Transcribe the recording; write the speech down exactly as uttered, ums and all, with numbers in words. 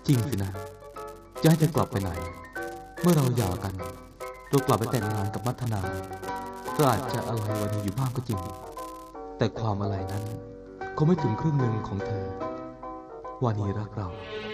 จริงสินะจะให้เธอกลับไปไหนเมื่อเราหย่ากันเรากลับไปแต่งงานกับมัทนาก็อาจจะอะไรวานีอยู่บ้างก็จริงแต่ความอะไรนั้นคงไม่ถึงครึ่งหนึ่งของเธอวานีรักเรา